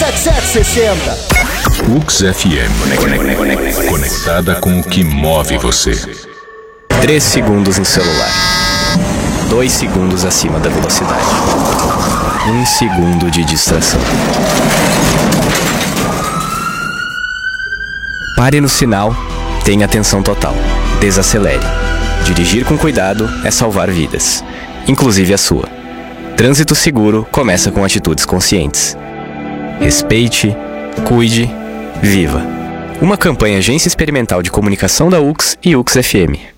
7760. UX FM. Conectada com o que move você. 3 segundos em celular. 2 segundos acima da velocidade. 1 segundo de distração. Pare no sinal, tenha atenção total. Desacelere. Dirigir com cuidado é salvar vidas, inclusive a sua. Trânsito seguro começa com atitudes conscientes. Respeite, cuide, viva. Uma campanha Agência Experimental de Comunicação da UX e UX FM.